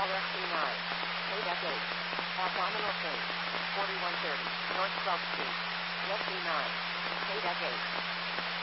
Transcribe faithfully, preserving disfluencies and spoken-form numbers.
S E nine, K F eight, abdominal pain, forty-one thirty, North twelfth Street, S E nine, K F eight.